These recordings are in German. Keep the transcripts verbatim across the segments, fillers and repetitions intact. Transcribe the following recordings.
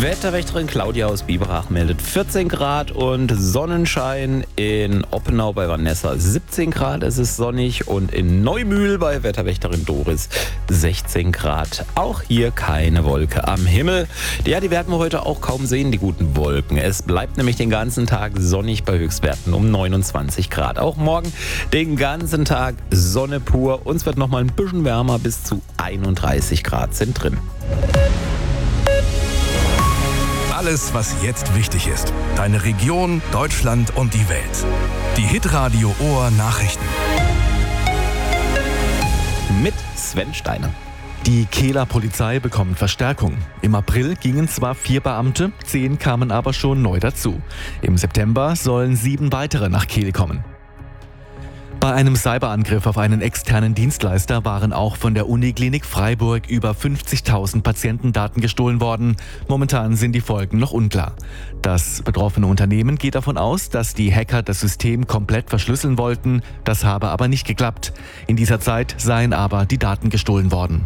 Wetterwächterin Claudia aus Biberach meldet vierzehn Grad und Sonnenschein. In Oppenau bei Vanessa siebzehn Grad, es ist sonnig, und in Neumühl bei Wetterwächterin Doris sechzehn Grad. Auch hier keine Wolke am Himmel. Ja, die werden wir heute auch kaum sehen, die guten Wolken. Es bleibt nämlich den ganzen Tag sonnig bei Höchstwerten um neunundzwanzig Grad. Auch morgen den ganzen Tag Sonne pur. Uns wird noch mal ein bisschen wärmer, bis zu einunddreißig Grad sind drin. Alles, was jetzt wichtig ist. Deine Region, Deutschland und die Welt. Die Hitradio Ohr Nachrichten. Mit Sven Steiner. Die Kehler Polizei bekommt Verstärkung. Im April gingen zwar vier Beamte, zehn kamen aber schon neu dazu. Im September sollen sieben weitere nach Kehl kommen. Bei einem Cyberangriff auf einen externen Dienstleister waren auch von der Uniklinik Freiburg über fünfzigtausend Patientendaten gestohlen worden. Momentan sind die Folgen noch unklar. Das betroffene Unternehmen geht davon aus, dass die Hacker das System komplett verschlüsseln wollten. Das habe aber nicht geklappt. In dieser Zeit seien aber die Daten gestohlen worden.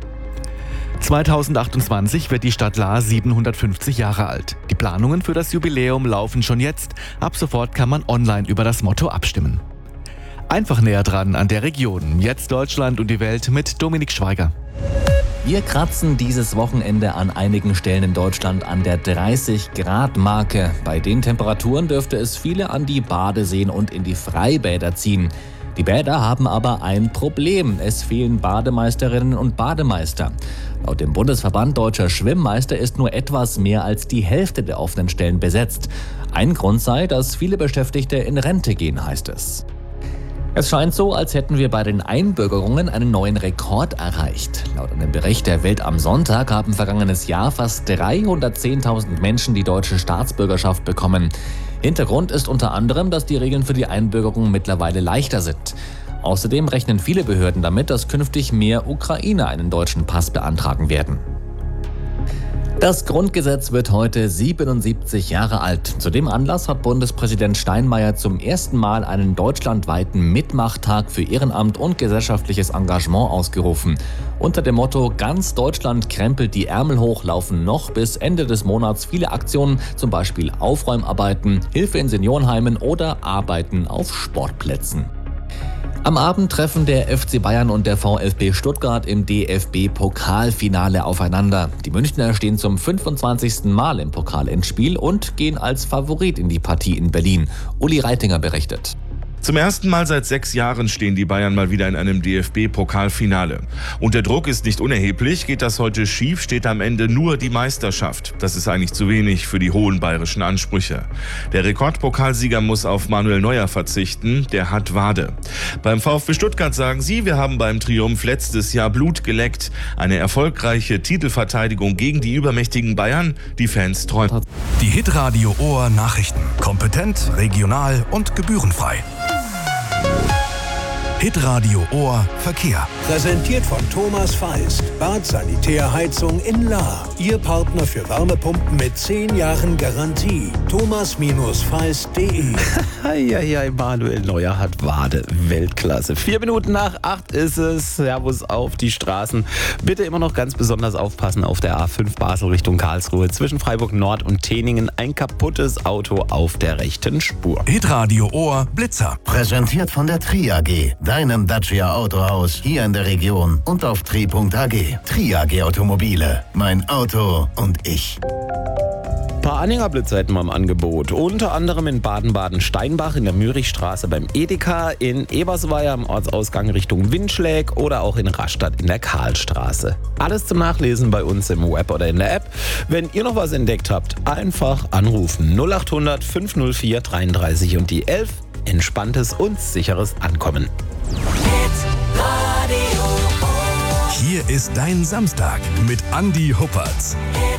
zweitausendachtundzwanzig wird die Stadt Lahr siebenhundertfünfzig Jahre alt. Die Planungen für das Jubiläum laufen schon jetzt. Ab sofort kann man online über das Motto abstimmen. Einfach näher dran an der Region. Jetzt Deutschland und die Welt mit Dominik Schweiger. Wir kratzen dieses Wochenende an einigen Stellen in Deutschland an der dreißig Grad Marke. Bei den Temperaturen dürfte es viele an die Badeseen und in die Freibäder ziehen. Die Bäder haben aber ein Problem. Es fehlen Bademeisterinnen und Bademeister. Laut dem Bundesverband Deutscher Schwimmmeister ist nur etwas mehr als die Hälfte der offenen Stellen besetzt. Ein Grund sei, dass viele Beschäftigte in Rente gehen, heißt es. Es scheint so, als hätten wir bei den Einbürgerungen einen neuen Rekord erreicht. Laut einem Bericht der Welt am Sonntag haben vergangenes Jahr fast dreihundertzehntausend Menschen die deutsche Staatsbürgerschaft bekommen. Hintergrund ist unter anderem, dass die Regeln für die Einbürgerung mittlerweile leichter sind. Außerdem rechnen viele Behörden damit, dass künftig mehr Ukrainer einen deutschen Pass beantragen werden. Das Grundgesetz wird heute siebenundsiebzig Jahre alt. Zu dem Anlass hat Bundespräsident Steinmeier zum ersten Mal einen deutschlandweiten Mitmachtag für Ehrenamt und gesellschaftliches Engagement ausgerufen. Unter dem Motto "Ganz Deutschland krempelt die Ärmel hoch" laufen noch bis Ende des Monats viele Aktionen, zum Beispiel Aufräumarbeiten, Hilfe in Seniorenheimen oder Arbeiten auf Sportplätzen. Am Abend treffen der F C Bayern und der VfB Stuttgart im D F B-Pokalfinale aufeinander. Die Münchner stehen zum fünfundzwanzigsten Mal im Pokalendspiel und gehen als Favorit in die Partie in Berlin. Uli Reitinger berichtet. Zum ersten Mal seit sechs Jahren stehen die Bayern mal wieder in einem D F B-Pokalfinale. Und der Druck ist nicht unerheblich. Geht das heute schief, steht am Ende nur die Meisterschaft. Das ist eigentlich zu wenig für die hohen bayerischen Ansprüche. Der Rekordpokalsieger muss auf Manuel Neuer verzichten. Der hat Wade. Beim VfB Stuttgart sagen sie, wir haben beim Triumph letztes Jahr Blut geleckt. Eine erfolgreiche Titelverteidigung gegen die übermächtigen Bayern. Die Fans träumen. Die Hitradio Ohr Nachrichten. Kompetent, regional und gebührenfrei. Hitradio Ohr Verkehr. Präsentiert von Thomas Feist. Bad Sanitärheizung in Lahr. Ihr Partner für Wärmepumpen mit zehn Jahren Garantie. thomas Feist punkt de. Ja, ja, Manuel Neuer hat Wade. Weltklasse. Vier Minuten nach acht ist es. Servus auf die Straßen. Bitte immer noch ganz besonders aufpassen auf der A fünf Basel Richtung Karlsruhe. Zwischen Freiburg Nord und Teningen ein kaputtes Auto auf der rechten Spur. Hitradio Ohr Blitzer. Präsentiert von der Tri A G. Deinem Dacia Autohaus hier in der Region und auf tri punkt a g. Tri A G Automobile. Mein Auto und ich. Ein paar Anhängerblitzer hätten wir im Angebot. Unter anderem in Baden-Baden-Steinbach in der Mürichstraße beim Edeka, in Ebersweier am Ortsausgang Richtung Windschläg oder auch in Rastatt in der Karlstraße. Alles zum Nachlesen bei uns im Web oder in der App. Wenn ihr noch was entdeckt habt, einfach anrufen. null acht hundert fünf null vier dreiunddreißig und die elf. Entspanntes und sicheres Ankommen. Hier ist dein Samstag mit Andi Huppertz.